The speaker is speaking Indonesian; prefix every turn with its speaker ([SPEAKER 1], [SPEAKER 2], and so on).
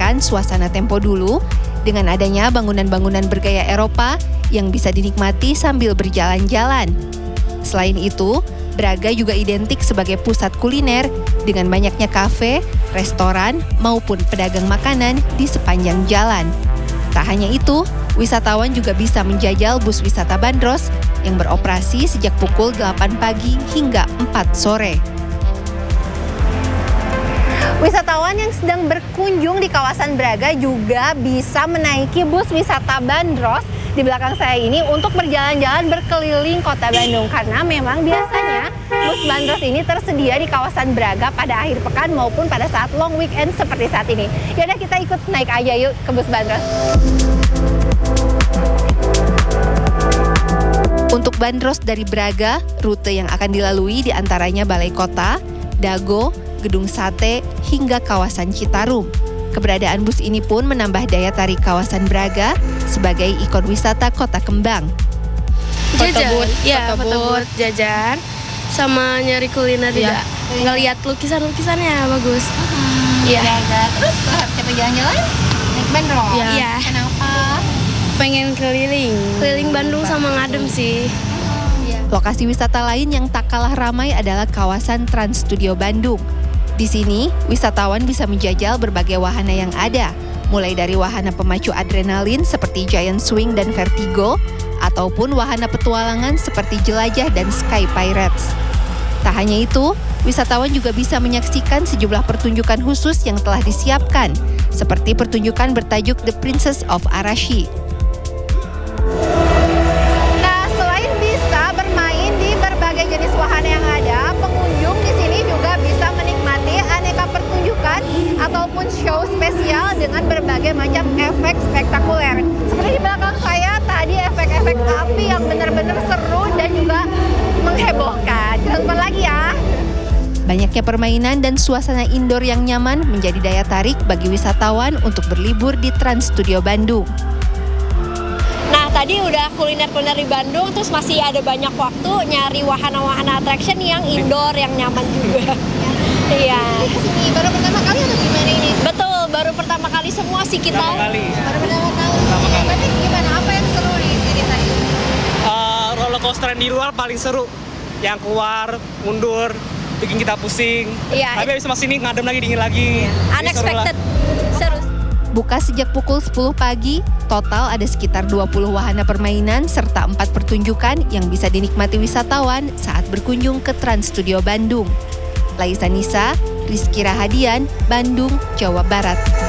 [SPEAKER 1] menghadirkan suasana tempo dulu dengan adanya bangunan-bangunan bergaya Eropa yang bisa dinikmati sambil berjalan-jalan. Selain itu, Braga juga identik sebagai pusat kuliner dengan banyaknya kafe, restoran, maupun pedagang makanan di sepanjang jalan. Tak hanya itu, wisatawan juga bisa menjajal bus wisata bandros yang beroperasi sejak pukul 8 pagi hingga 4 sore.
[SPEAKER 2] Wisatawan yang sedang berkunjung di kawasan Braga juga bisa menaiki bus wisata bandros di belakang saya ini untuk berjalan-jalan berkeliling kota Bandung. Karena memang biasanya bus bandros ini tersedia di kawasan Braga pada akhir pekan maupun pada saat long weekend seperti saat ini. Yaudah, kita ikut naik aja yuk ke bus bandros.
[SPEAKER 1] Untuk bandros dari Braga, rute yang akan dilalui diantaranya Balai Kota, Dago, Gedung Sate, hingga kawasan Citarum. Keberadaan bus ini pun menambah daya tarik kawasan Braga sebagai ikon wisata kota kembang.
[SPEAKER 3] Foto-booth, jajan, sama nyari kuliner juga. Ngeliat lukisan-lukisannya bagus.
[SPEAKER 2] Braga. Terus kalau capek jalan-jalan, naik bandros.
[SPEAKER 3] Iya.
[SPEAKER 2] Kenapa?
[SPEAKER 3] Pengen keliling Bandung sama ngadem sih.
[SPEAKER 1] Lokasi wisata lain yang tak kalah ramai adalah kawasan Trans Studio Bandung. Di sini, wisatawan bisa menjajal berbagai wahana yang ada, mulai dari wahana pemacu adrenalin seperti Giant Swing dan Vertigo, ataupun wahana petualangan seperti Jelajah dan Sky Pirates. Tak hanya itu, wisatawan juga bisa menyaksikan sejumlah pertunjukan khusus yang telah disiapkan, seperti pertunjukan bertajuk The Princess of Arashi.
[SPEAKER 2] Nah, selain bisa bermain di berbagai jenis wahana yang ada, pengunjung di sini juga bisa menikmati aneka pertunjukan ataupun show spesial dengan berbagai macam efek spektakuler. Seperti di belakang saya tadi, efek-efek api yang benar-benar seru dan juga menghebohkan. Kita tonton lagi ya.
[SPEAKER 1] Banyaknya permainan dan suasana indoor yang nyaman menjadi daya tarik bagi wisatawan untuk berlibur di Trans Studio Bandung.
[SPEAKER 4] Nah, tadi udah kuliner-kuliner di Bandung, terus masih ada banyak waktu nyari wahana-wahana attraction yang indoor, yang nyaman juga. Iya.
[SPEAKER 2] Kesini baru pertama kali atau gimana ini?
[SPEAKER 4] Betul, baru pertama kali semua sih kita.
[SPEAKER 2] Baru pertama kali. Tapi gimana? Apa yang seru di sini tadi?
[SPEAKER 5] Roller coaster di luar paling seru. Yang keluar, mundur, bikin kita pusing.
[SPEAKER 4] Iya.
[SPEAKER 5] Tapi habis masuk sini ngadem lagi, dingin lagi.
[SPEAKER 4] Unexpected. Seru.
[SPEAKER 1] Buka sejak pukul 10 pagi, total ada sekitar 20 wahana permainan serta 4 pertunjukan yang bisa dinikmati wisatawan saat berkunjung ke Trans Studio Bandung. Laisa Nisa, Rizky Rahadian, Bandung, Jawa Barat.